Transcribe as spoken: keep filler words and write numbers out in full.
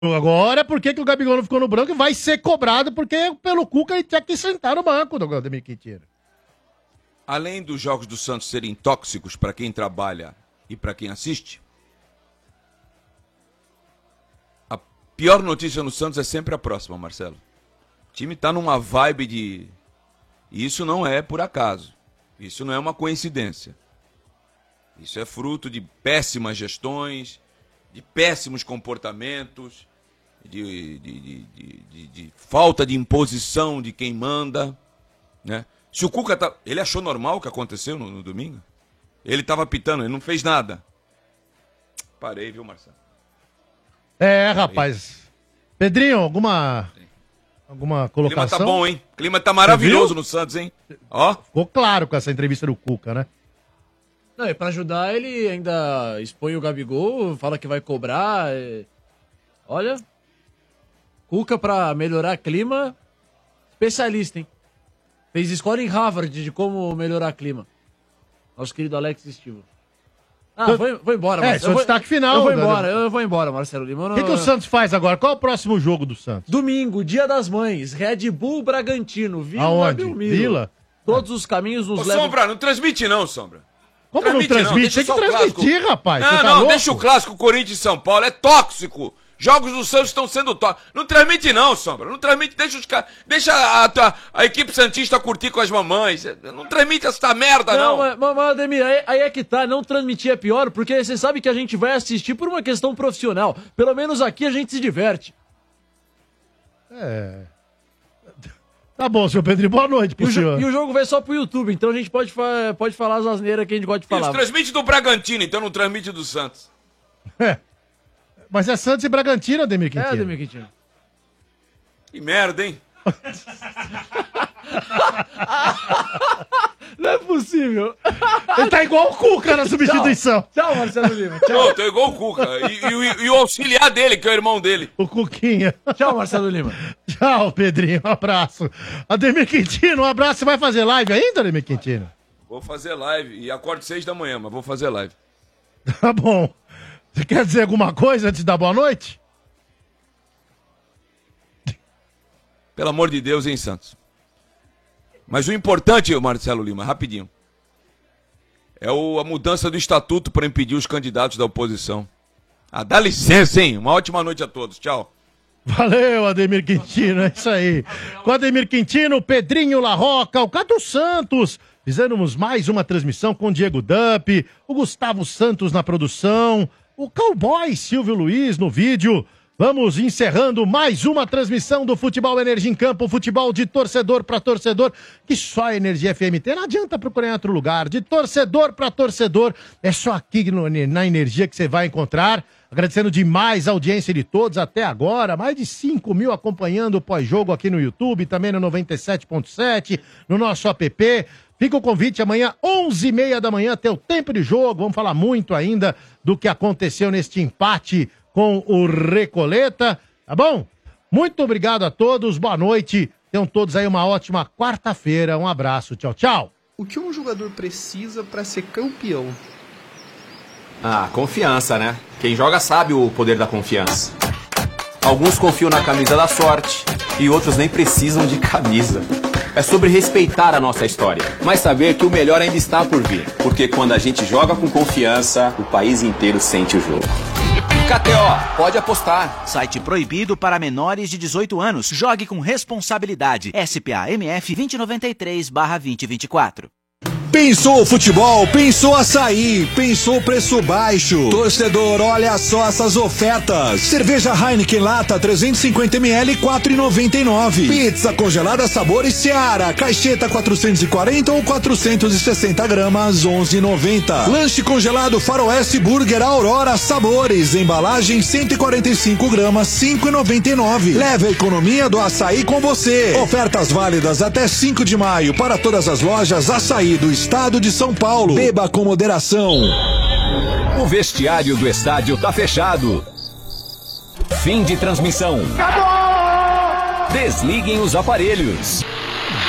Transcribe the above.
Agora, por que, que o Gabigol não ficou no banco? Vai ser cobrado, porque pelo Cuca ele tinha que sentar no banco do Ademir Quintino. Além dos jogos do Santos serem tóxicos para quem trabalha e para quem assiste, a pior notícia no Santos é sempre a próxima, Marcelo. O time tá numa vibe de... E isso não é por acaso. Isso não é uma coincidência. Isso é fruto de péssimas gestões, de péssimos comportamentos, de, de, de, de, de, de falta de imposição de quem manda, né? Se o Cuca tá... Ele achou normal o que aconteceu no, no domingo? Ele tava pitando, ele não fez nada. Parei, viu, Marcelo? É, rapaz. Pedrinho, alguma... Alguma colocação? O clima tá bom, hein? O clima tá maravilhoso no Santos, hein? Ó. Ficou claro com essa entrevista do Cuca, né? Não, e pra ajudar, ele ainda expõe o Gabigol, fala que vai cobrar. E... Olha, Cuca pra melhorar clima, especialista, hein? Fez escola em Harvard de como melhorar clima. Nosso querido Alex Stivo. Ah, vou, vou embora, Marcelo. É, seu destaque final. Eu vou embora, eu vou embora, Marcelo Lima. O que, que o Santos faz agora? Qual é o próximo jogo do Santos? Domingo, Dia das Mães, Red Bull Bragantino, Vila Aonde? Belmiro. Vila? Todos os caminhos nos Ô, levam... Sombra, não transmite não, Sombra. Como não transmite? Tem que transmitir, rapaz. Não, Você tá não, louco? deixa o clássico Corinthians e São Paulo, é tóxico. Jogos do Santos estão sendo tóxicos. Não transmite não, Sombra. Não transmite, deixa os caras. Deixa a, a, a equipe santista curtir com as mamães. Não transmite essa merda, não. Não, mas, mas Ademir, aí, aí é que tá, não transmitir é pior, porque você sabe que a gente vai assistir por uma questão profissional. Pelo menos aqui a gente se diverte. É. Tá bom, senhor Pedrinho, boa noite pro e o, senhor. E o jogo vai só pro YouTube, então a gente pode, fa pode falar as asneiras que a gente gosta de falar. Isso, transmite do Bragantino, então não transmite do Santos. É. Mas é Santos e Bragantino, Ademir Quintino. É, Ademir Quintino. Que merda, hein? Não é possível. Ele tá igual o Cuca na substituição. Tchau, Tchau Marcelo Lima. Tchau. Não, tô igual o Cuca. E, e, e o auxiliar dele, que é o irmão dele. O Cuquinha. Tchau, Marcelo Lima. Tchau, Pedrinho. Um abraço. Ademir Quintino, um abraço. Você vai fazer live ainda, Ademir Quintino? Vou fazer live. E acordo seis da manhã, mas vou fazer live. Tá bom. Você quer dizer alguma coisa antes da boa noite? Pelo amor de Deus, hein, Santos? Mas o importante, Marcelo Lima, rapidinho, é o, a mudança do estatuto para impedir os candidatos da oposição. Ah, dá licença, hein? Uma ótima noite a todos. Tchau. Valeu, Ademir Quintino, é isso aí. Com Ademir Quintino, Pedrinho Larroca, o Cadu Santos. Fizemos mais uma transmissão com o Diego Dupp, o Gustavo Santos na produção, o Cowboy Silvio Luiz no vídeo. Vamos encerrando mais uma transmissão do Futebol Energia em Campo, futebol de torcedor para torcedor, que só a Energia F M tem. Não adianta procurar em outro lugar. De torcedor para torcedor, é só aqui no, na Energia que você vai encontrar. Agradecendo demais a audiência de todos até agora. Mais de cinco mil acompanhando o pós-jogo aqui no YouTube, também no noventa e sete ponto sete, no nosso app. Fica o convite amanhã, onze e meia da manhã, até o tempo de jogo. Vamos falar muito ainda do que aconteceu neste empate com o Recoleta, tá bom? Muito obrigado a todos, boa noite. Tenham todos aí uma ótima quarta-feira. Um abraço, tchau, tchau. O que um jogador precisa para ser campeão? Ah, confiança, né? Quem joga sabe o poder da confiança. Alguns confiam na camisa da sorte e outros nem precisam de camisa. É sobre respeitar a nossa história, mas saber que o melhor ainda está por vir. Porque quando a gente joga com confiança, o país inteiro sente o jogo. K T O, pode apostar. Site proibido para menores de dezoito anos. Jogue com responsabilidade. S P A M F dois zero nove três barra dois zero dois quatro. Pensou futebol, pensou açaí, pensou preço baixo. Torcedor, olha só essas ofertas. Cerveja Heineken lata trezentos e cinquenta mililitros, quatro reais e noventa e nove centavos. Pizza congelada sabores Seara, caixeta quatrocentos e quarenta ou quatrocentos e sessenta gramas, onze reais e noventa centavos. Lanche congelado Faroeste Burger Aurora Sabores, embalagem cento e quarenta e cinco gramas, cinco reais e noventa e nove centavos. Leve a economia do açaí com você. Ofertas válidas até cinco de maio para todas as lojas Açaí do Estado de São Paulo. Beba com moderação. O vestiário do estádio tá fechado. Fim de transmissão. Acabou! Desliguem os aparelhos.